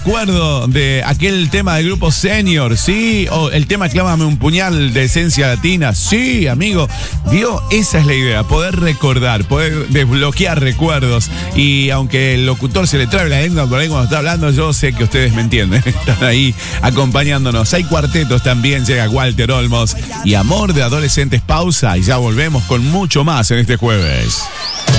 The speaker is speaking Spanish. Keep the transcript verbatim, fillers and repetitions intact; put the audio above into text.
Recuerdo de aquel tema del grupo Senior, sí, o el tema Clávame un puñal de Esencia Latina, sí, amigo, vio, esa es la idea, poder recordar, poder desbloquear recuerdos, y aunque el locutor se le trae la lengua por ahí cuando está hablando, yo sé que ustedes me entienden, están ahí acompañándonos. Hay cuartetos también, llega Walter Olmos y Amor de Adolescentes. Pausa y ya volvemos con mucho más en este jueves.